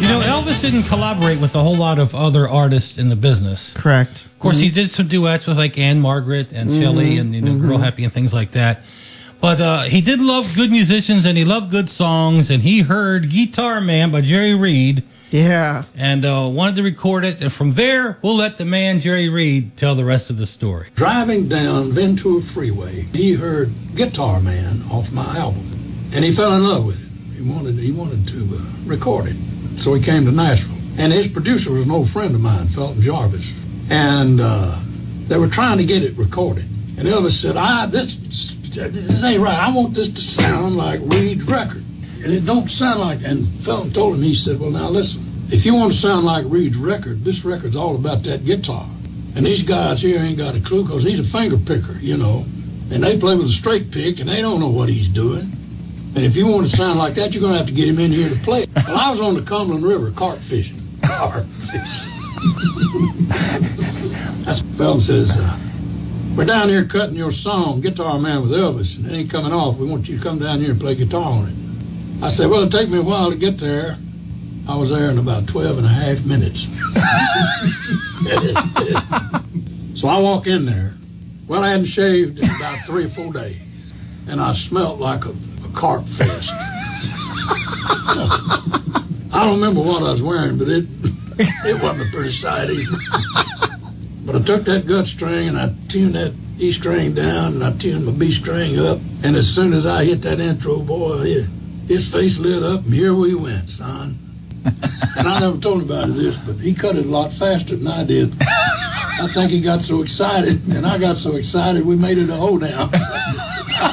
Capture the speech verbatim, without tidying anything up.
know, Elvis didn't collaborate with a whole lot of other artists in the business. Correct. Of course, mm-hmm. he did some duets with like Anne Margaret and mm-hmm. Shelley and you know, mm-hmm. Girl Happy and things like that. But uh, he did love good musicians and he loved good songs. And he heard Guitar Man by Jerry Reed. Yeah. And uh, wanted to record it. And from there, we'll let the man Jerry Reed tell the rest of the story. Driving down Ventura Freeway, he heard Guitar Man off my album. And he fell in love with it. He wanted, he wanted to uh, record it. So he came to Nashville. And his producer was an old friend of mine, Felton Jarvis. And uh, they were trying to get it recorded. And Elvis said, "I this, this ain't right. I want this to sound like Reed's record." And it don't sound like, and Felton told him, he said, "Well, now listen, if you want to sound like Reed's record, this record's all about that guitar. And these guys here ain't got a clue because he's a finger picker, you know. And they play with a straight pick, and they don't know what he's doing. And if you want to sound like that, you're going to have to get him in here to play." Well, I was on the Cumberland River carp fishing. Carp fishing. That's what Felton says, uh, "We're down here cutting your song, Guitar Man with Elvis, and it ain't coming off. We want you to come down here and play guitar on it." I said, "Well, it'll take me a while to get there." I was there in about twelve and a half minutes. So I walk in there. Well, I hadn't shaved in about three or four days. And I smelled like a, a carp fest. I don't remember what I was wearing, but it it wasn't a pretty sight either. But I took that gut string and I tuned that E string down and I tuned my B string up. And as soon as I hit that intro, boy, it, his face lit up and here we went, son. And I never told him about this, but he cut it a lot faster than I did. I think he got so excited, and I got so excited we made it a hoedown.